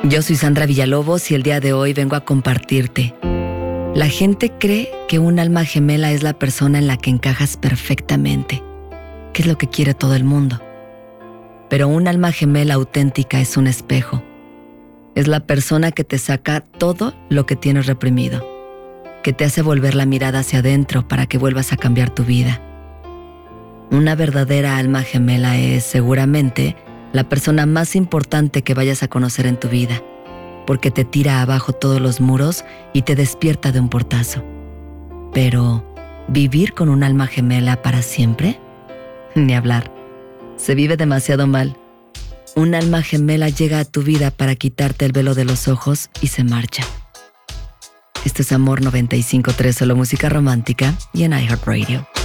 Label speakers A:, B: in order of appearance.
A: Yo soy Sandra Villalobos y el día de hoy vengo a compartirte. La gente cree que un alma gemela es la persona en la que encajas perfectamente, que es lo que quiere todo el mundo. Pero un alma gemela auténtica es un espejo. Es la persona que te saca todo lo que tienes reprimido, que te hace volver la mirada hacia adentro para que vuelvas a cambiar tu vida. Una verdadera alma gemela es, seguramente, la persona más importante que vayas a conocer en tu vida, porque te tira abajo todos los muros y te despierta de un portazo. Pero, ¿vivir con un alma gemela para siempre? Ni hablar. Se vive demasiado mal. Un alma gemela llega a tu vida para quitarte el velo de los ojos y se marcha. Esto es Amor 95.3, solo música romántica y en iHeartRadio.